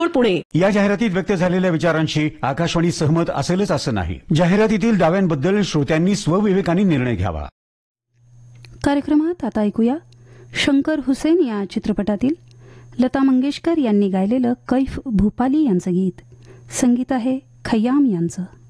पुणे. या जाहिरातीत व्यक्त झालेल्या विचारांशी आकाशवाणी सहमत असेलच असं नाही. जाहिरातीतील दाव्यांबद्दल श्रोत्यांनी स्वविवेकाने निर्णय घ्यावा. कार्यक्रमात आता ऐकूया शंकर हुसेन या चित्रपटातील लता मंगेशकर यांनी गायलेलं कैफ भूपाली यांचं गीत. संगीत आहे खय्याम यांचं.